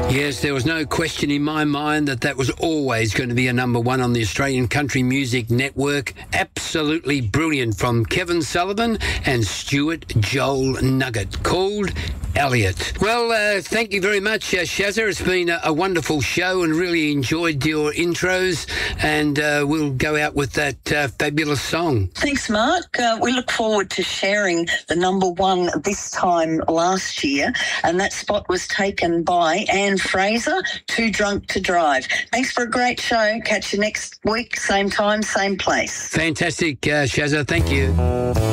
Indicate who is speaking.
Speaker 1: Yes, there was no question in my mind that was always going to be a number one on the Australian Country Music Network. Absolutely brilliant from Kevin Sullivan and Stuart Joel Nugget, called Elliot. Well, thank you very much, Shazza. It's been a wonderful show and really enjoyed your intros, and we'll go out with that fabulous song.
Speaker 2: Thanks, Mark. We look forward to sharing the number one this time last year, and that spot was taken by Anne Fraser, Too Drunk to Drive. Thanks for a great show. Catch you next week, same time, same place.
Speaker 1: Fantastic, Shazza. Thank you.